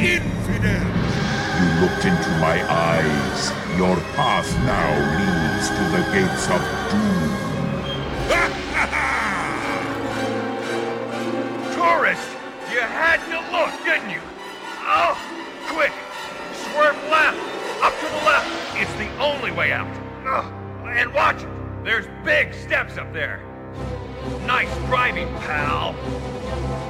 Infidel! You looked into my eyes. Your path now leads to the gates of doom. Tourist! You had to look, didn't you? Oh, quick! Swerve left! Up to the left! It's the only way out. And watch it! There's big steps up there. Nice driving, pal.